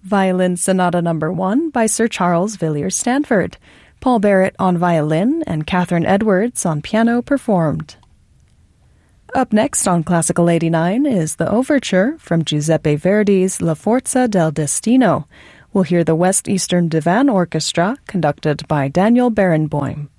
Violin Sonata No. 1 by Sir Charles Villiers Stanford. Paul Barrett on violin and Catherine Edwards on piano performed. Up next on Classical 89 is the Overture from Giuseppe Verdi's La Forza del Destino. We'll hear the West Eastern Divan Orchestra conducted by Daniel Barenboim.